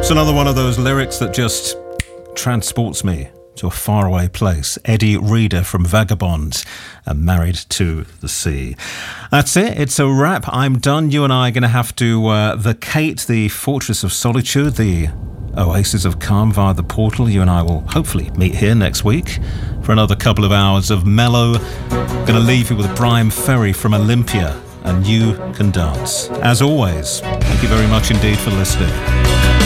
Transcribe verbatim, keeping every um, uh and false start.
It's another one of those lyrics that just transports me to a faraway place. Eddie Reader from Vagabonds and Married to the Sea. That's it. It's a wrap. I'm done. You and I are going to have to uh, vacate the Fortress of Solitude, the Oasis of Calm via the portal. You and I will hopefully meet here next week for another couple of hours of mellow. Going to leave you with Brian Ferry from Olympia and You Can Dance. As always, thank you very much indeed for listening.